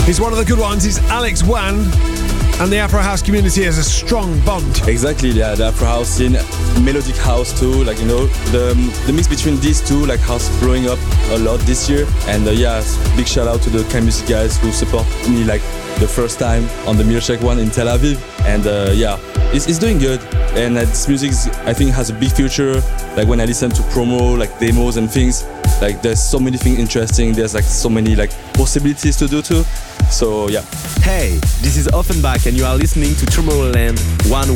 He's one of the good ones. He's Alex Wan, and the Afro House community has a strong bond. Exactly, yeah, the Afro House scene, melodic house too, like, you know, the mix between these two, like, house blowing up a lot this year. And yeah, big shout out to the Kind Music guys who support me like the first time on the Milkshake one in Tel Aviv. And yeah, it's doing good. And this music, I think, has a big future. Like, when I listen to promo, like demos and things, like, there's so many things interesting. There's like so many like possibilities to do too. So yeah. Hey, this is Offenbach and you are listening to Tomorrowland 1